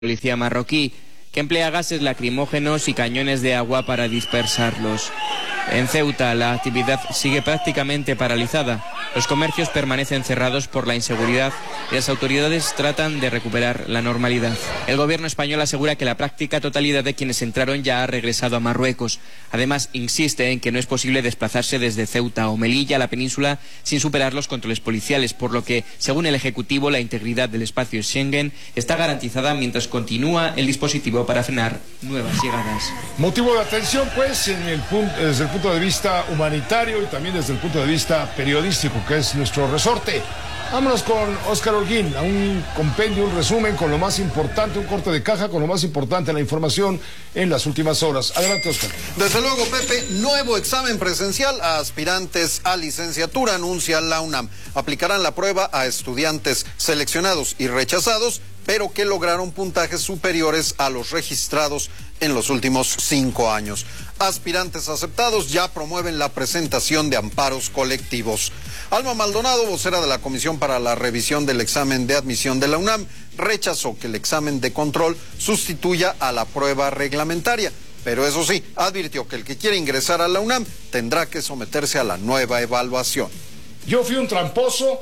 policía marroquí, que emplea gases lacrimógenos y cañones de agua para dispersarlos. En Ceuta, la actividad sigue prácticamente paralizada. Los comercios permanecen cerrados por la inseguridad y las autoridades tratan de recuperar la normalidad. El gobierno español asegura que la práctica totalidad de quienes entraron ya ha regresado a Marruecos. Además, insiste en que no es posible desplazarse desde Ceuta o Melilla a la península sin superar los controles policiales, por lo que, según el Ejecutivo, la integridad del espacio Schengen está garantizada mientras continúa el dispositivo para frenar nuevas llegadas. Motivo de atención, pues, desde el punto de vista humanitario y también desde el punto de vista periodístico, que es nuestro resorte. Vámonos con Óscar Holguín, a un compendio, un resumen con lo más importante, un corte de caja con lo más importante, la información en las últimas horas. Adelante, Óscar. Desde luego, Pepe, nuevo examen presencial a aspirantes a licenciatura, anuncia la UNAM. Aplicarán la prueba a estudiantes seleccionados y rechazados, pero que lograron puntajes superiores a los registrados en los últimos 5 años. Aspirantes aceptados ya promueven la presentación de amparos colectivos. Alma Maldonado, vocera de la Comisión para la Revisión del Examen de Admisión de la UNAM, rechazó que el examen de control sustituya a la prueba reglamentaria. Pero eso sí, advirtió que el que quiere ingresar a la UNAM tendrá que someterse a la nueva evaluación. Yo fui un tramposo,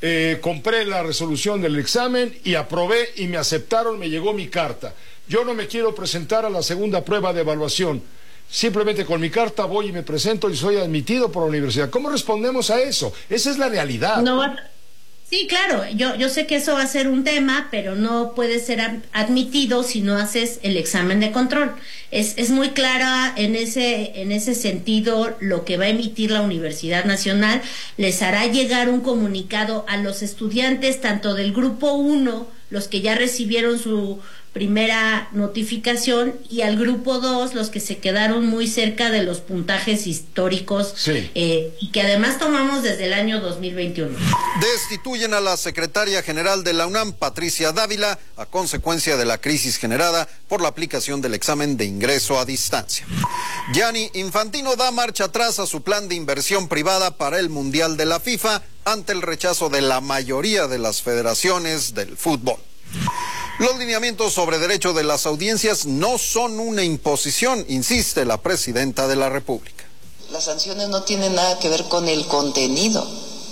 compré la resolución del examen y aprobé y me aceptaron, me llegó mi carta. Yo no me quiero presentar a la segunda prueba de evaluación. Simplemente con mi carta voy y me presento y soy admitido por la universidad. ¿Cómo respondemos a eso? Esa es la realidad. No, sí, claro, yo sé que eso va a ser un tema, pero no puede ser admitido si no haces el examen de control. Es muy clara en ese sentido lo que va a emitir la Universidad Nacional. Les hará llegar un comunicado a los estudiantes, tanto del grupo 1, los que ya recibieron su primera notificación, y al grupo 2, los que se quedaron muy cerca de los puntajes históricos, sí. Y que además tomamos desde el año 2021. Destituyen a la secretaria general de la UNAM, Patricia Dávila, a consecuencia de la crisis generada por la aplicación del examen de ingreso a distancia. Gianni Infantino da marcha atrás a su plan de inversión privada para el Mundial de la FIFA ante el rechazo de la mayoría de las federaciones del fútbol. Los lineamientos sobre derecho de las audiencias no son una imposición, insiste la presidenta de la República. Las sanciones no tienen nada que ver con el contenido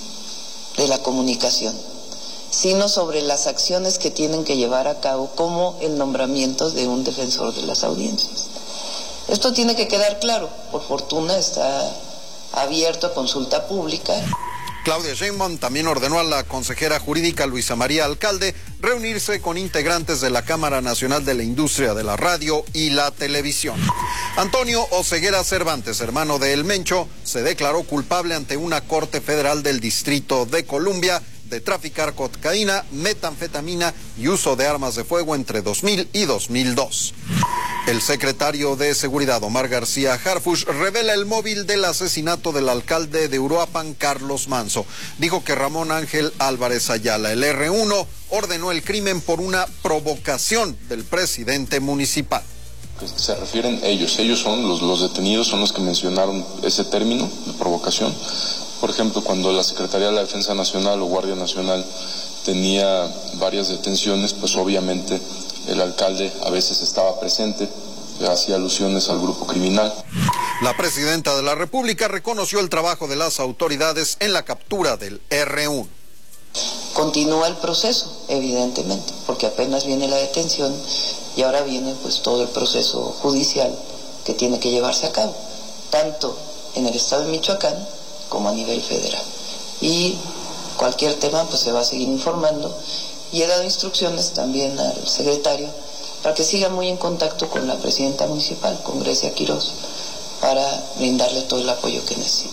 de la comunicación, sino sobre las acciones que tienen que llevar a cabo, como el nombramiento de un defensor de las audiencias. Esto tiene que quedar claro. Por fortuna está abierto a consulta pública. Claudia Sheinbaum también ordenó a la consejera jurídica Luisa María Alcalde reunirse con integrantes de la Cámara Nacional de la Industria de la Radio y la Televisión. Antonio Oseguera Cervantes, hermano de El Mencho, se declaró culpable ante una corte federal del Distrito de Columbia de traficar cocaína, metanfetamina y uso de armas de fuego entre 2000 y 2002. El secretario de Seguridad, Omar García Harfuch, revela el móvil del asesinato del alcalde de Uruapan, Carlos Manzo. Dijo que Ramón Ángel Álvarez Ayala, el R1, ordenó el crimen por una provocación del presidente municipal. Se refieren ellos son los detenidos, son los que mencionaron ese término de provocación. Por ejemplo, cuando la Secretaría de la Defensa Nacional o Guardia Nacional tenía varias detenciones, pues obviamente el alcalde a veces estaba presente, hacía alusiones al grupo criminal. La presidenta de la República reconoció el trabajo de las autoridades en la captura del R1. Continúa el proceso, evidentemente, porque apenas viene la detención y ahora viene pues todo el proceso judicial que tiene que llevarse a cabo, tanto en el estado de Michoacán como a nivel federal. Y cualquier tema pues se va a seguir informando, y he dado instrucciones también al secretario para que siga muy en contacto con la presidenta municipal, con Grecia Quirós, para brindarle todo el apoyo que necesite.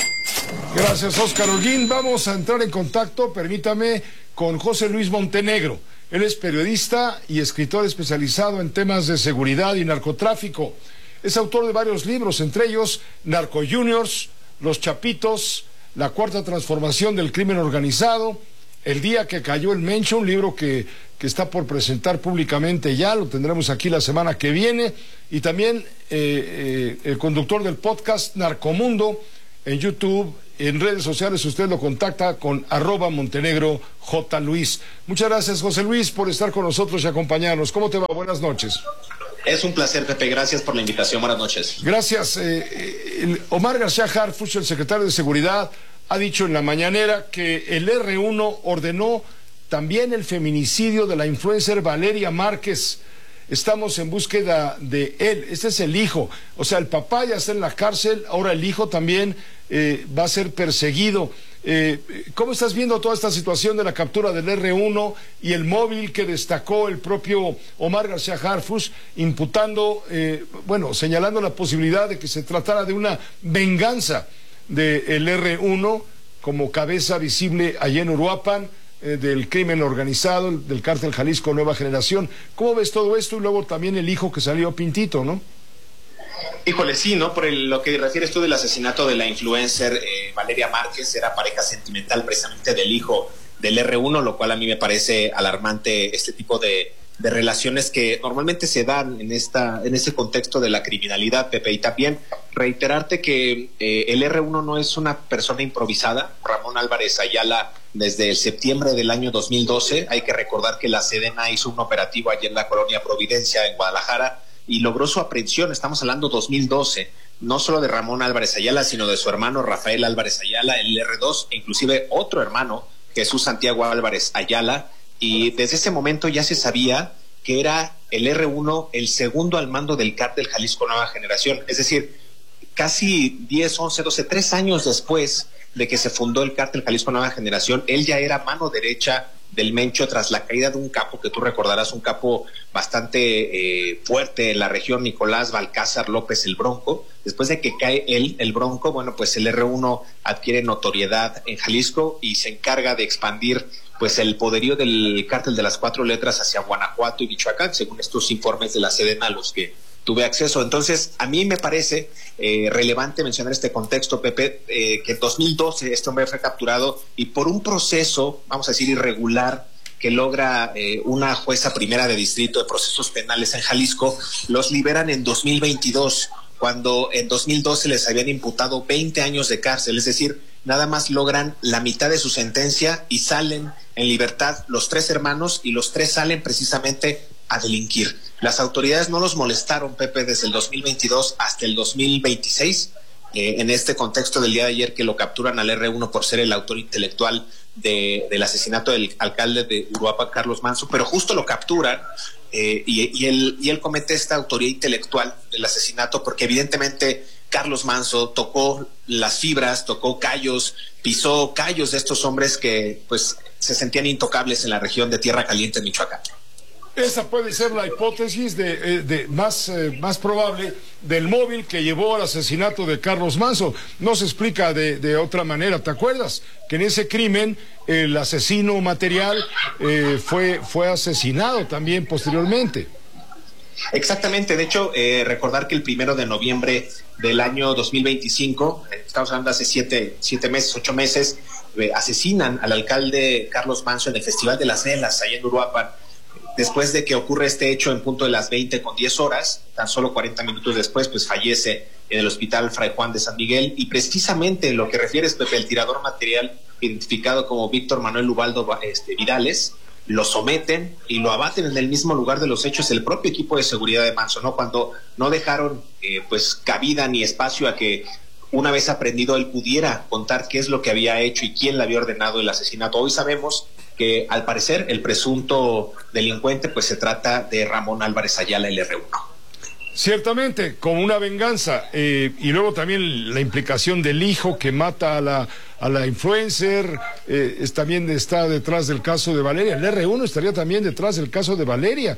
Gracias, Óscar Holguín. Vamos a entrar en contacto, permítame, con José Luis Montenegro. Él es periodista y escritor especializado en temas de seguridad y narcotráfico. Es autor de varios libros, entre ellos Narco Juniors, Los Chapitos, La Cuarta Transformación del Crimen Organizado, El Día que Cayó el Mencho, un libro que está por presentar públicamente ya, lo tendremos aquí la semana que viene, y también el conductor del podcast Narcomundo, en YouTube, en redes sociales usted lo contacta con @MontenegroJLuis. Muchas gracias, José Luis, por estar con nosotros y acompañarnos. ¿Cómo te va? Buenas noches. Es un placer, Pepe. Gracias por la invitación. Buenas noches. Gracias. Omar García Harfuch, el secretario de Seguridad, ha dicho en la mañanera que el R1 ordenó también el feminicidio de la influencer Valeria Márquez. Estamos en búsqueda de él. Este es el hijo. O sea, el papá ya está en la cárcel, ahora el hijo también va a ser perseguido. ¿Cómo estás viendo toda esta situación de la captura del R1 y el móvil que destacó el propio Omar García Harfuch, imputando, señalando la posibilidad de que se tratara de una venganza del R1 como cabeza visible allá en Uruapan, del crimen organizado, del cártel Jalisco Nueva Generación? ¿Cómo ves todo esto? Y luego también el hijo que salió pintito, ¿no? Híjole, sí, ¿no? Por lo que refieres tú del asesinato de la influencer Valeria Márquez, era pareja sentimental precisamente del hijo del R1, lo cual a mí me parece alarmante, este tipo de relaciones que normalmente se dan en ese contexto de la criminalidad, Pepe. Y también reiterarte que el R1 no es una persona improvisada. Ramón Álvarez Ayala, desde el septiembre del año 2012, hay que recordar que la Sedena hizo un operativo allí en la colonia Providencia, en Guadalajara, y logró su aprehensión. Estamos hablando 2012, no solo de Ramón Álvarez Ayala, sino de su hermano Rafael Álvarez Ayala, el R2, e inclusive otro hermano, Jesús Santiago Álvarez Ayala. Y desde ese momento ya se sabía que era el R1 el segundo al mando del cártel Jalisco Nueva Generación. Es decir, casi 10, 11, 12, 3 años después de que se fundó el cártel Jalisco Nueva Generación, él ya era mano derecha del Mencho tras la caída de un capo que tú recordarás, un capo bastante fuerte en la región, Nicolás Balcázar López el Bronco. Después de que cae él, el Bronco, bueno, pues el R1 adquiere notoriedad en Jalisco y se encarga de expandir pues el poderío del cártel de las 4 letras hacia Guanajuato y Michoacán, según estos informes de la Sedena a los que tuve acceso. Entonces, a mí me parece relevante mencionar este contexto, Pepe, que en 2012 este hombre fue capturado y por un proceso, vamos a decir, irregular, que logra una jueza primera de distrito de procesos penales en Jalisco, los liberan en 2022, cuando en 2012 les habían imputado 20 años de cárcel, es decir, nada más logran la mitad de su sentencia y salen en libertad los 3 hermanos, y los 3 salen precisamente a delinquir. Las autoridades no los molestaron, Pepe, desde el 2022 hasta el 2026, en este contexto del día de ayer que lo capturan al R1 por ser el autor intelectual del asesinato del alcalde de Uruapan, Carlos Manso, pero justo lo capturan y él comete esta autoría intelectual del asesinato porque evidentemente Carlos Manso tocó las fibras, tocó callos, pisó callos de estos hombres que pues se sentían intocables en la región de Tierra Caliente, Michoacán. Esa puede ser la hipótesis más probable del móvil que llevó al asesinato de Carlos Manso. No se explica de otra manera. ¿Te acuerdas que en ese crimen el asesino material fue asesinado también posteriormente? Exactamente. De hecho, recordar que el 1 de noviembre del año 2025, estamos hablando hace 7 meses, 8 meses, asesinan al alcalde Carlos Manso en el Festival de las Velas, allá en Uruapan. Después de que ocurre este hecho en punto de las 20:10, tan solo 40 minutos después, pues fallece en el hospital Fray Juan de San Miguel. Y precisamente lo que refieres, Pepe, el tirador material, identificado como Víctor Manuel Ubaldo Vidales, lo someten y lo abaten en el mismo lugar de los hechos el propio equipo de seguridad de Manso, ¿no? Cuando no dejaron pues cabida ni espacio a que una vez aprendido él pudiera contar qué es lo que había hecho y quién le había ordenado el asesinato. Hoy sabemos que al parecer el presunto delincuente pues se trata de Ramón Álvarez Ayala, el R1. Ciertamente, como una venganza, y luego también la implicación del hijo que mata a la influencer, también está detrás del caso de Valeria. El R1 estaría también detrás del caso de Valeria.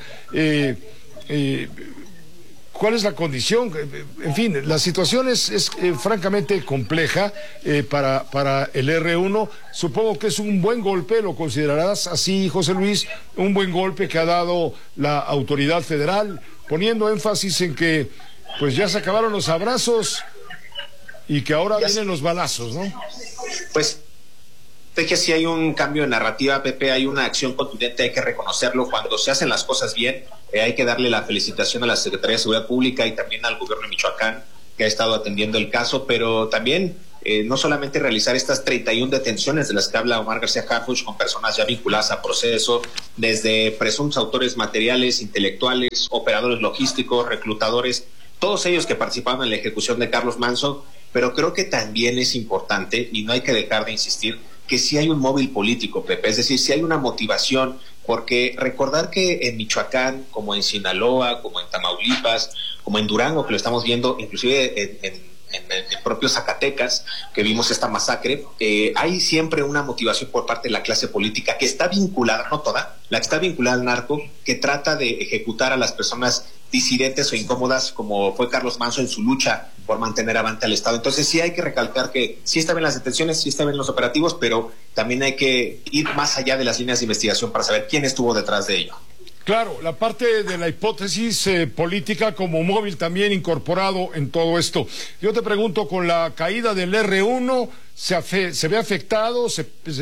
¿Cuál es la condición? En fin, la situación es francamente compleja para el R1. Supongo que es un buen golpe, lo considerarás así, José Luis, un buen golpe que ha dado la autoridad federal, poniendo énfasis en que pues ya se acabaron los abrazos y que ahora vienen los balazos, ¿no? Pues de que sí hay un cambio de narrativa, Pepe, hay una acción contundente, hay que reconocerlo. Cuando se hacen las cosas bien, hay que darle la felicitación a la Secretaría de Seguridad Pública y también al gobierno de Michoacán, que ha estado atendiendo el caso, pero también no solamente realizar estas 31 detenciones de las que habla Omar García Harfuch con personas ya vinculadas a proceso, desde presuntos autores materiales, intelectuales, operadores logísticos, reclutadores, todos ellos que participaron en la ejecución de Carlos Manso, pero creo que también es importante, y no hay que dejar de insistir, que sí hay un móvil político, Pepe, es decir, sí hay una motivación, porque recordar que en Michoacán, como en Sinaloa, como en Tamaulipas, como en Durango, que lo estamos viendo, inclusive en el propio Zacatecas, que vimos esta masacre, hay siempre una motivación por parte de la clase política que está vinculada, no toda, la que está vinculada al narco, que trata de ejecutar a las personas disidentes o incómodas, como fue Carlos Manso en su lucha por mantener avante al Estado. Entonces sí hay que recalcar que sí está bien las detenciones, sí está bien los operativos, pero también hay que ir más allá de las líneas de investigación para saber quién estuvo detrás de ello. Claro, la parte de la hipótesis política como móvil también incorporado en todo esto. Yo te pregunto, con la caída del R1, ¿se ve afectado?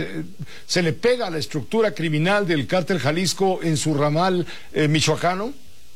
¿Se le pega a la estructura criminal del Cártel Jalisco en su ramal michoacano?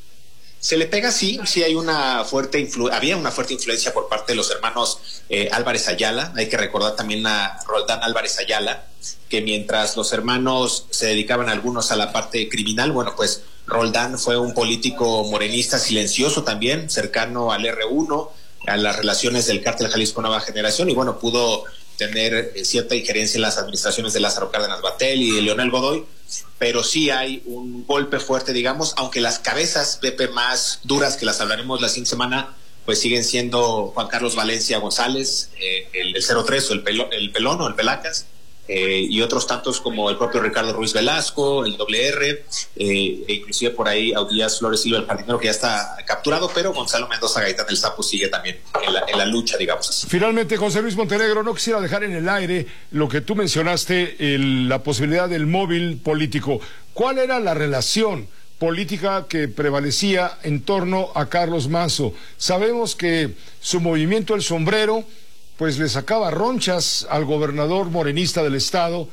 Se le pega, sí hay había una fuerte influencia por parte de los hermanos Álvarez Ayala. Hay que recordar también a Roldán Álvarez Ayala, que mientras los hermanos se dedicaban algunos a la parte criminal, bueno, pues Roldán fue un político morenista silencioso también, cercano al R1, a las relaciones del Cártel Jalisco Nueva Generación, y bueno, pudo tener cierta injerencia en las administraciones de Lázaro Cárdenas Batel y de Leonel Godoy, pero sí hay un golpe fuerte, digamos, aunque las cabezas, Pepe, más duras, que las hablaremos la siguiente semana, pues siguen siendo Juan Carlos Valencia González, el 03 o el Pelón o el Pelacas, y otros tantos como el propio Ricardo Ruiz Velasco, el WR, e inclusive por ahí Audías Flores Silva, el jardinero, que ya está capturado, pero Gonzalo Mendoza Gaitán el Sapo sigue también en la lucha, digamos así. Finalmente, José Luis Montenegro, no quisiera dejar en el aire lo que tú mencionaste, la posibilidad del móvil político. ¿Cuál era la relación política que prevalecía en torno a Carlos Manso? Sabemos que su movimiento El Sombrero pues le sacaba ronchas al gobernador morenista del estado,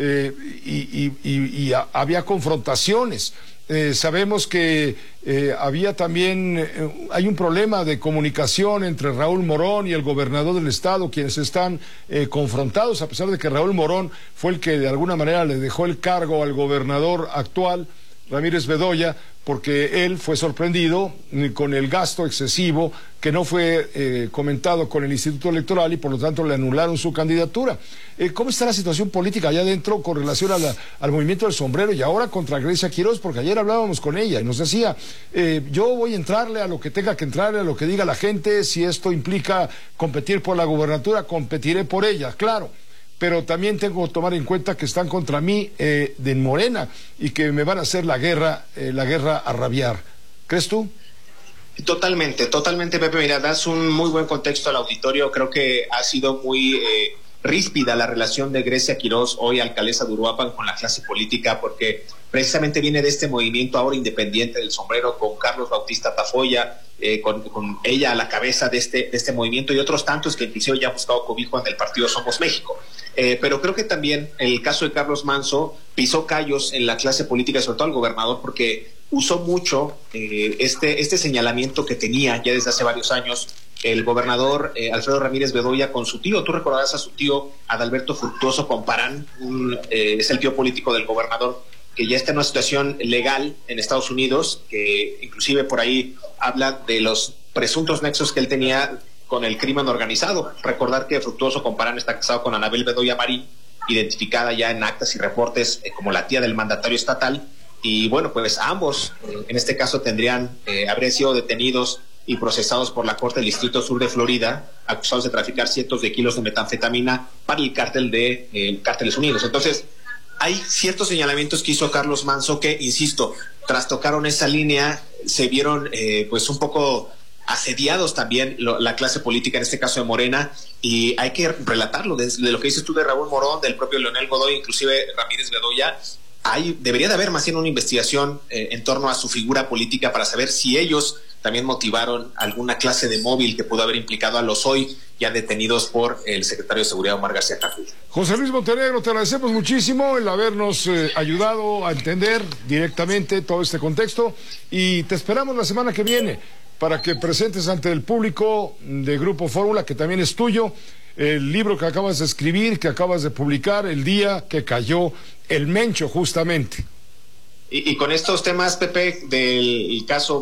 y había confrontaciones. Sabemos que había también, hay un problema de comunicación entre Raúl Morón y el gobernador del estado, quienes están confrontados, a pesar de que Raúl Morón fue el que de alguna manera le dejó el cargo al gobernador actual, Ramírez Bedoya, porque él fue sorprendido con el gasto excesivo que no fue comentado con el Instituto Electoral y por lo tanto le anularon su candidatura. ¿Cómo está la situación política allá adentro con relación al movimiento del sombrero y ahora contra Grecia Quiroz? Porque ayer hablábamos con ella y nos decía, yo voy a entrarle a lo que tenga que entrarle, a lo que diga la gente, si esto implica competir por la gubernatura, competiré por ella, claro. Pero también tengo que tomar en cuenta que están contra mí de Morena y que me van a hacer la guerra a rabiar. ¿Crees tú? Totalmente, Pepe. Mira, das un muy buen contexto al auditorio. Creo que ha sido muy ríspida la relación de Grecia Quiroz, hoy alcaldesa de Uruapan, con la clase política, porque precisamente viene de este movimiento ahora independiente del sombrero, con Carlos Bautista Tafoya, con ella a la cabeza de este movimiento y otros tantos que inclusive ya han buscado cobijo en el partido Somos México. Pero creo que también el caso de Carlos Manso pisó callos en la clase política, sobre todo al gobernador, porque usó mucho este señalamiento que tenía ya desde hace varios años el gobernador Alfredo Ramírez Bedoya con su tío. Tú recordarás a su tío Adalberto Fructuoso Comparán, es el tío político del gobernador, que ya está en una situación legal en Estados Unidos, que inclusive por ahí habla de los presuntos nexos que él tenía con el crimen organizado. Recordar que Fructuoso Comparán está casado con Anabel Bedoya Marín, identificada ya en actas y reportes como la tía del mandatario estatal, y bueno, pues ambos en este caso habrían sido detenidos y procesados por la Corte del Distrito Sur de Florida, acusados de traficar cientos de kilos de metanfetamina para el cártel de Cárteles Unidos. Entonces, hay ciertos señalamientos que hizo Carlos Manso que, insisto, trastocaron esa línea, se vieron pues un poco asediados también la clase política, en este caso de Morena, y hay que relatarlo, desde lo que dices tú de Raúl Morón, del propio Leonel Godoy, inclusive Ramírez Bedoya. Debería de haber más bien una investigación en torno a su figura política para saber si ellos también motivaron alguna clase de móvil que pudo haber implicado a los hoy ya detenidos por el secretario de Seguridad Omar García Harfuch. José Luis Montenegro, te agradecemos muchísimo el habernos ayudado a entender directamente todo este contexto y te esperamos la semana que viene para que presentes ante el público de Grupo Fórmula, que también es tuyo, el libro que acabas de escribir, que acabas de publicar, el día que cayó el Mencho, justamente. Y con estos temas, Pepe, del caso